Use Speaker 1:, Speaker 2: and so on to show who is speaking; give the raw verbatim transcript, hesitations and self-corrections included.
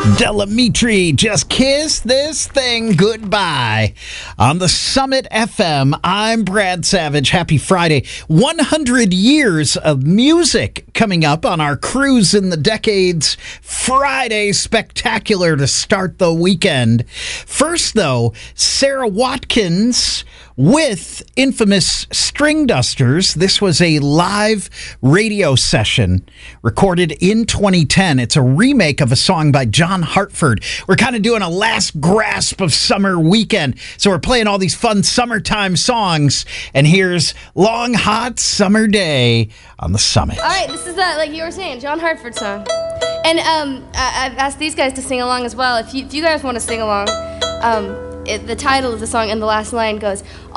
Speaker 1: Delamitri, just kiss this thing goodbye. On the Summit F M, I'm Brad Savage. Happy Friday. one hundred years of music coming up on our Cruise in the Decades Friday Spectacular to start the weekend. First, though, Sarah Watkins with Infamous String Dusters. This was a live radio session recorded in twenty ten. It's a remake of a song by John Hartford. We're kind of doing a last grasp of summer weekend, so we're playing all these fun summertime songs, and here's Long Hot Summer Day on the Summit.
Speaker 2: All right, this is, uh, like you were saying, John Hartford song. And um, I- I've asked these guys to sing along as well. If you, if you guys want to sing along, um, it, the title of the song and the last line goes,